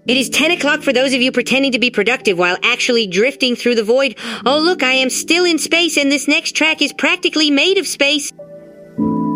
It is 10 o'clock for those of you pretending to be productive while actually drifting through the void. Oh, look, I am still in space, and this next track is practically made of space.